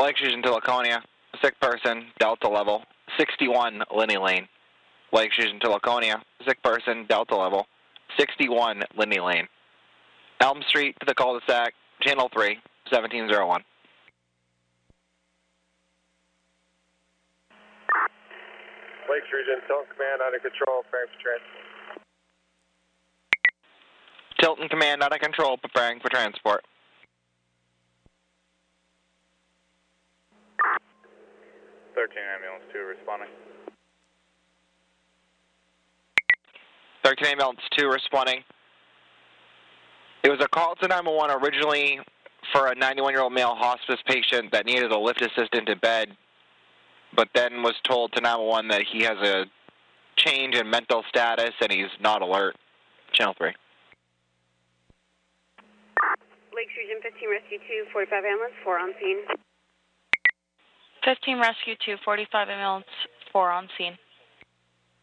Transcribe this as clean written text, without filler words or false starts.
Lakes Region to Laconia. Sick person, Delta level. 61 Linney Lane. Lakes Region to Laconia. Sick person, Delta level. 61 Linney Lane. Elm Street to the cul-de-sac. Channel 3, 1701. Lakes Region, Tilton Command out of control, preparing for transport. Tilton Command out of control, preparing for transport. 13 Ambulance 2 responding. 13 Ambulance 2 responding. It was a call to 911 originally for a 91-year-old male hospice patient that needed a lift assistant in bed, but then was told to 911 that he has a change in mental status and he's not alert. Channel 3. Lakes Region 15 Rescue 2, 45 ambulance, 4 on scene. 15 Rescue 2, 45 ambulance, 4 on scene.